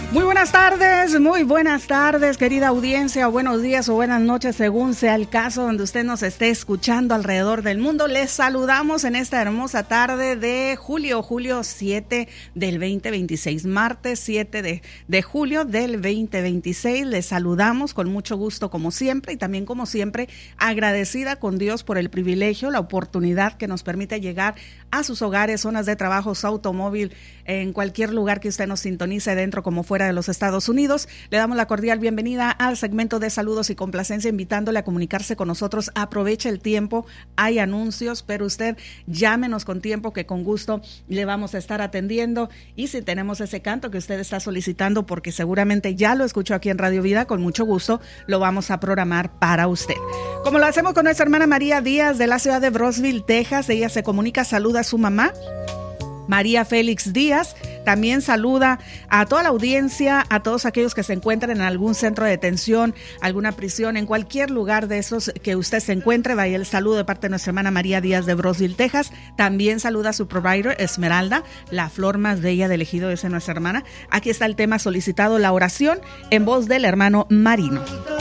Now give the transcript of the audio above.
Muy buenas tardes, querida audiencia, o buenos días o buenas noches, según sea el caso donde usted nos esté escuchando alrededor del mundo. Les saludamos en esta hermosa tarde de julio 7 del 2026, martes 7 de julio del 2026. Les saludamos con mucho gusto como siempre y también como siempre agradecida con Dios por el privilegio, la oportunidad que nos permite llegar a sus hogares, zonas de trabajo, su automóvil, en cualquier lugar que usted nos sintonice dentro como fuera de los Estados Unidos. Le damos la cordial bienvenida al segmento de saludos y complacencia, invitándole a comunicarse con nosotros. Aproveche el tiempo, hay anuncios, pero usted llámenos con tiempo que con gusto le vamos a estar atendiendo. Y si tenemos ese canto que usted está solicitando, porque seguramente ya lo escuchó aquí en Radio Vida, con mucho gusto lo vamos a programar para usted. Como lo hacemos con nuestra hermana María Díaz de la ciudad de Brownsville, Texas. Ella se comunica, saluda a su mamá, María Félix Díaz. También saluda a toda la audiencia, a todos aquellos que se encuentran en algún centro de detención, alguna prisión, en cualquier lugar de esos que usted se encuentre. Vaya el saludo de parte de nuestra hermana María Díaz de Brownsville, Texas. También saluda a su provider, Esmeralda, la flor más bella del ejido, esa es nuestra hermana. Aquí está el tema solicitado, la oración, en voz del hermano Marino.